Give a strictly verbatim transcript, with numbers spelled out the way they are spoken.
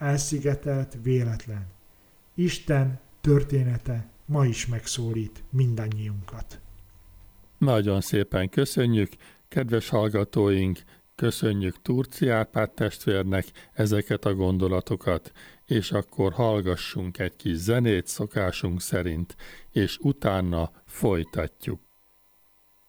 elszigetelt, véletlen. Isten története ma is megszólít mindannyiunkat. Nagyon szépen köszönjük, kedves hallgatóink, köszönjük Turci Árpád testvérnek ezeket a gondolatokat, és akkor hallgassunk egy kis zenét szokásunk szerint, és utána folytatjuk.